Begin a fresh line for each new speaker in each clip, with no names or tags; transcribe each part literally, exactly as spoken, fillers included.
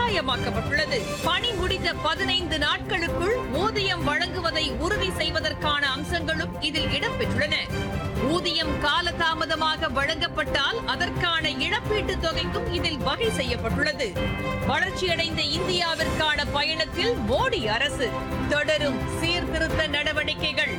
கட்டாயமாக்கப்பட்டுள்ளது. பணி முடிந்த பதினைந்து நாட்களுக்குள் ஊதியம் வழங்குவதை உறுதி செய்வதற்கான அம்சங்களும் இதில் இடம்பெற்றுள்ளன. ஊதியம் காலதாமதமாக வழங்கப்பட்டால் அதற்கான இழப்பீட்டுத் தொகைக்கும் இதில் வகை செய்யப்பட்டுள்ளது. வளர்ச்சியடைந்த இந்தியாவிற்கான பயணத்தில் மோடி அரசு தொடரும் சீர்திருத்த நடவடிக்கைகள்.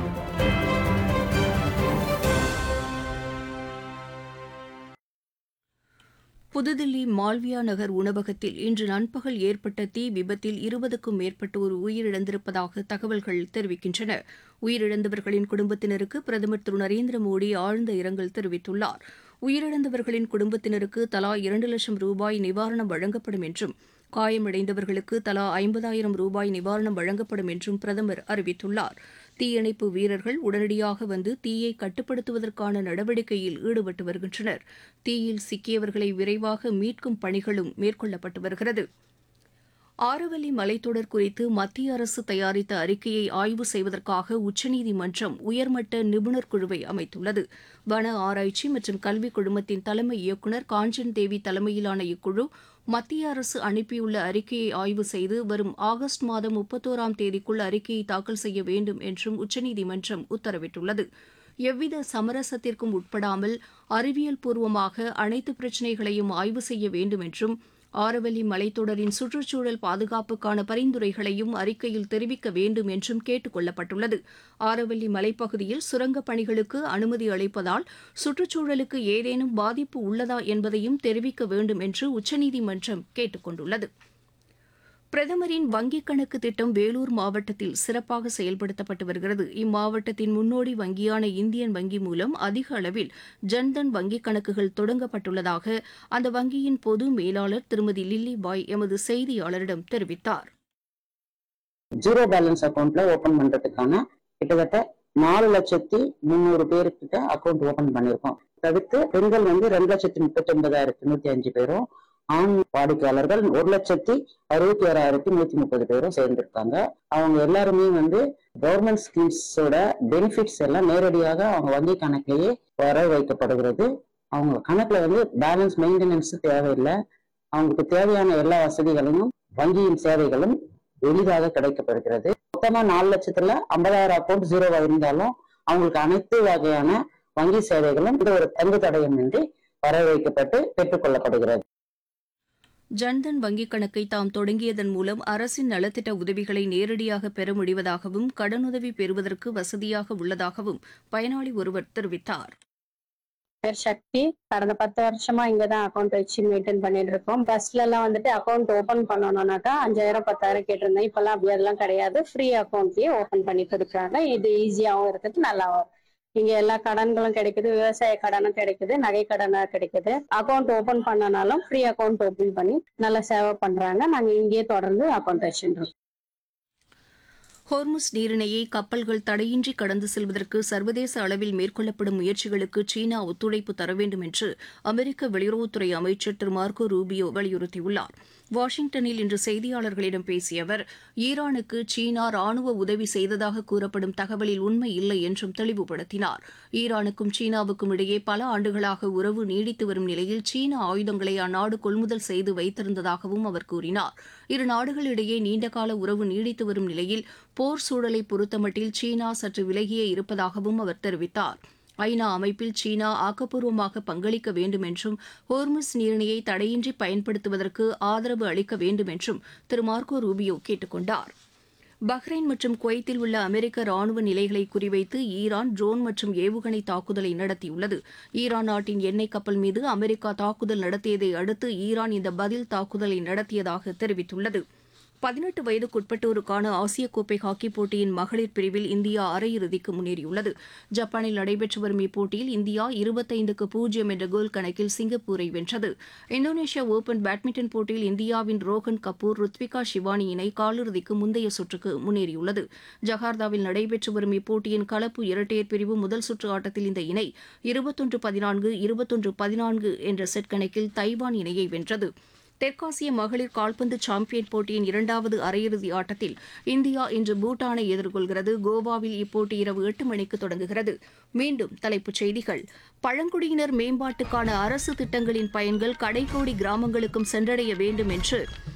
புதுதில்லி மால்வியா நகர் உணவகத்தில் இன்று நண்பகல் ஏற்பட்ட தீ விபத்தில் இருபதுக்கும் மேற்பட்டோர் உயிரிழந்திருப்பதாக தகவல்கள் தெரிவிக்கின்றன. உயிரிழந்தவர்களின் குடும்பத்தினருக்கு பிரதமர் திரு நரேந்திர மோடி ஆழ்ந்த இரங்கல் தெரிவித்துள்ளார். உயிரிழந்தவர்களின் குடும்பத்தினருக்கு தலா இரண்டு லட்சம் ரூபாய் நிவாரணம் வழங்கப்படும் என்றும் காயமடைந்தவர்களுக்கு தலா ஐம்பதாயிரம் ரூபாய் நிவாரணம் வழங்கப்படும் என்றும் பிரதமர் அறிவித்துள்ளார். தீயணைப்பு வீரர்கள் உடனடியாக வந்து தீயை கட்டுப்படுத்துவதற்கான நடவடிக்கையில் ஈடுபட்டு வருகின்றனர். தீயில் சிக்கியவர்களை விரைவாக மீட்கும் பணிகளும் மேற்கொள்ளப்பட்டு வருகிறது. ஆரவல்லி மலைத்தொடர் குறித்து மத்திய அரசு தயாரித்த அறிக்கையை ஆய்வு செய்வதற்காக உச்சநீதிமன்றம் உயர்மட்ட நிபுணர் குழுவை அமைத்துள்ளது. வன ஆராய்ச்சி மற்றும் கல்விக் குழுமத்தின் தலைமை இயக்குநர் காஞ்சன் தேவி தலைமையிலான இக்குழு மத்திய அரசு அனுப்பியுள்ள அறிக்கையை ஆய்வு செய்து வரும் ஆகஸ்ட் மாதம் முப்பத்தோராம் தேதிக்குள் அறிக்கையை தாக்கல் செய்ய வேண்டும் என்றும் உச்சநீதிமன்றம் உத்தரவிட்டுள்ளது. எவ்வித சமரசத்திற்கும் உட்படாமல் அறிவியல் பூர்வமாக அனைத்து பிரச்சினைகளையும் ஆய்வு செய்ய வேண்டும் என்றும் ஆரவல்லி மலைத்தொடரின் சுற்றுச்சூழல் பாதுகாப்புக்கான பரிந்துரைகளையும் அறிக்கையில் தெரிவிக்க வேண்டும் என்றும் கேட்டுக் கொள்ளப்பட்டுள்ளது. ஆரவல்லி மலைப்பகுதியில் சுரங்கப் பணிகளுக்கு அனுமதி அளிப்பதால் சுற்றுச்சூழலுக்கு ஏதேனும் பாதிப்பு உள்ளதா என்பதையும் தெரிவிக்க வேண்டும் என்று உச்சநீதிமன்றம் கேட்டுக் கொண்டுள்ளது. பிரதமரின் வங்கிக் கணக்கு திட்டம் வேலூர் மாவட்டத்தில் சிறப்பாக செயல்படுத்தப்பட்டு வருகிறது. இம்மாவட்டத்தின் முன்னோடி வங்கியான இந்தியன் வங்கி மூலம் அதிக அளவில் ஜன்தன் வங்கிக் கணக்குகள் தொடங்கப்பட்டுள்ளதாக அந்த வங்கியின் பொது மேலாளர் திருமதி லில்லி பாய் எமது செய்தியாளரிடம் தெரிவித்தார்.
ஜீரோ பேலன்ஸ் அக்கௌண்ட்ல ஓபன் பண்றதுக்கான கிட்டத்தட்ட நாலு லட்சத்தி முன்னூறு பேருக்கிட்ட அக்கௌண்ட் ஓபன் பண்ணிருக்கோம். தவிர்த்து பெண்கள் வந்து ரெண்டு லட்சத்தி முப்பத்தி ஒன்பதாயிரத்தி நூத்தி அஞ்சு பேரும், ஆண் வாடிக்கையாளர்கள் ஒரு லட்சத்தி அறுபத்தி ஆறாயிரத்தி நூத்தி முப்பது பேரும் சேர்ந்திருக்காங்க. அவங்க எல்லாருமே வந்து கவர்மெண்ட் ஸ்கீம்ஸோட பெனிஃபிட்ஸ் எல்லாம் நேரடியாக அவங்க வங்கி கணக்கிலேயே வர வைக்கப்படுகிறது. அவங்க கணக்குல வந்து பேலன்ஸ் மெயின்டெனன்ஸ் தேவையில்லை. அவங்களுக்கு தேவையான எல்லா வசதிகளையும் வங்கியின் சேவைகளும் எளிதாக கிடைக்கப்படுகிறது. மொத்தமா நாலு லட்சத்துல ஐம்பதாயிரம் அக்கௌண்ட் ஜீரோவா இருந்தாலும் அவங்களுக்கு அனைத்து வகையான வங்கி சேவைகளும் இந்த ஒரு தங்கு தடயம் இன்றி வர வைக்கப்பட்டு பெற்றுக் கொள்ளப்படுகிறது.
ஜன்தன் வங்கிக் கணக்கை தாம் தொடங்கியதன் மூலம் அரசின் நலத்திட்ட உதவிகளை நேரடியாக பெற முடிவதாகவும் கடனுதவி பெறுவதற்கு வசதியாக உள்ளதாகவும் பயனாளி ஒருவர் தெரிவித்தார்.
பேர் சக்தி. கடந்த பத்து வருஷமா இங்கதான் அக்கௌண்ட் வச்சு மெயின்டைன் பண்ணிட்டு இருக்கோம். பஸ்ல எல்லாம் வந்துட்டு அக்கௌண்ட் ஓபன் பண்ணணும்னாக்கா அஞ்சாயிரம் பத்தாயிரம் கேட்டிருந்தேன். இப்பெல்லாம் அப்படி அதெல்லாம் கிடையாது. ஃப்ரீ அக்கௌண்ட்லயே ஓபன் பண்ணி கொடுக்குறாங்க. இது ஈஸியாவும் இருக்குது, நல்லாவும். இங்க எல்லா கடன்களும் கிடைக்குது, விவசாய கடனும் கிடைக்குது, நகை கடனா கிடைக்குது. Account open பண்ணனாலும் free account open பண்ணி நல்லா சேவை பண்றாங்க. நாங்க இங்கேயே தொடர்ந்து அக்கௌண்ட் வச்சுருக்கோம்.
ஹோர்முஸ் நீரிணையை கப்பல்கள் தடையின்றி கடந்து செல்வதற்கு சர்வதேச அளவில் மேற்கொள்ளப்படும் முயற்சிகளுக்கு சீனா ஒத்துழைப்பு தர வேண்டும் என்று அமெரிக்க வெளியுறவுத்துறை அமைச்சர் திரு மார்க்கோ ரூபியோ வலியுறுத்தியுள்ளார். வாஷிங்டனில் இன்று செய்தியாளர்களிடம் பேசிய அவர், ஈரானுக்கு சீனா ராணுவ உதவி செய்ததாக கூறப்படும் தகவலில் உண்மை இல்லை என்றும் தெளிவுபடுத்தினார். ஈரானுக்கும் சீனாவுக்கும் இடையே பல ஆண்டுகளாக உறவு நீடித்து வரும் நிலையில் சீன ஆயுதங்களை அந்நாடு கொள்முதல் செய்து வைத்திருந்ததாகவும் அவர் கூறினார். இரு நாடுகளிடையே நீண்டகால உறவு நீடித்து வரும் நிலையில் போர் சூழலை பொறுத்தமட்டில் சீனா சற்று விலகியே இருப்பதாகவும் அவர் தெரிவித்தார். ஐநா அமைப்பில் சீனா ஆக்கப்பூர்வமாக பங்களிக்க வேண்டும் என்றும் ஹோர்முஸ் நீரிணையை தடையின்றி பயன்படுத்துவதற்கு ஆதரவு அளிக்க வேண்டும் என்றும் திரு மார்க்கோ ரூபியோ கேட்டுக் கொண்டார். பஹ்ரைன் மற்றும் குவைத்தில் உள்ள அமெரிக்க ராணுவ நிலைகளை குறிவைத்து ஈரான் ட்ரோன் மற்றும் ஏவுகணை தாக்குதலை நடத்தியுள்ளது. ஈரான் நாட்டின் எண்ணெய் கப்பல் மீது அமெரிக்கா தாக்குதல் நடத்தியதை அடுத்து ஈரான் இந்த பதில் தாக்குதலை நடத்தியதாக தெரிவித்துள்ளது. பதினெட்டு வயதுக்குட்பட்டோருக்கான ஆசிய கோப்பை ஹாக்கிப் போட்டியின் மகளிர் பிரிவில் இந்தியா அரையிறுதிக்கு முன்னேறியுள்ளது. ஜப்பானில் நடைபெற்று வரும் இப்போட்டியில் இந்தியா இருபத்தைந்துக்கு பூஜ்ஜியம் என்ற கோல் கணக்கில் சிங்கப்பூரை வென்றது. இந்தோனேஷியா ஓபன் பேட்மிண்டன் போட்டியில் இந்தியாவின் ரோஹன் கபூர் ருத்விகா ஷிவானி இணை காலிறுதிக்கு முந்தைய சுற்றுக்கு முன்னேறியுள்ளது. ஜகார்த்தாவில் நடைபெற்று வரும் இப்போட்டியின் கலப்பு இரட்டையர் பிரிவு முதல் சுற்று ஆட்டத்தில் இந்த இணை இருபத்தொன்று பதினான்கு இருபத்தொன்று பதினான்கு என்ற செட் கணக்கில் தைவான் இணையை வென்றது. தெற்காசிய மகளிர் கால்பந்து சாம்பியன் போட்டியின் இரண்டாவது அரையிறுதி ஆட்டத்தில் இந்தியா இன்று பூட்டானை எதிர்கொள்கிறது. கோவாவில் இப்போட்டி இரவு எட்டு மணிக்கு தொடங்குகிறது. மீண்டும் தலைப்புச் செய்திகள். பழங்குடியினர் மேம்பாட்டுக்கான அரசு திட்டங்களின் பயன்கள் கடைக்கோடி கிராமங்களுக்கும் சென்றடைய வேண்டும் என்று